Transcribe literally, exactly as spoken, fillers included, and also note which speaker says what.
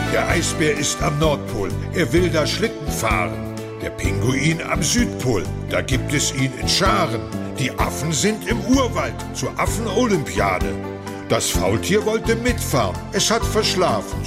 Speaker 1: Der Eisbär ist am Nordpol, er will da Schlitten fahren. Der Pinguin am Südpol, da gibt es ihn in Scharen. Die Affen sind im Urwald zur Affenolympiade. Das Faultier wollte mitfahren, es hat verschlafen,